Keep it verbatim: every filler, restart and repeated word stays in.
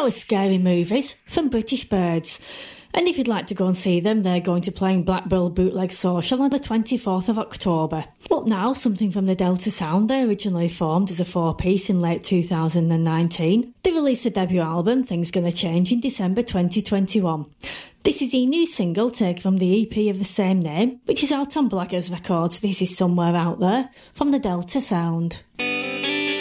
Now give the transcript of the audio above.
was Scary Movies from British Birds. And if you'd like to go and see them, they're going to play in Blackpool Bootleg Social on the twenty-fourth of October. But now, something from the Delta Sound. They originally formed as a four-piece in late two thousand nineteen. They released a debut album, Things Gonna Change, in December twenty twenty-one. This is a new single taken from the E P of the same name, which is out on Blaggers Records. This is Somewhere Out There from the Delta Sound.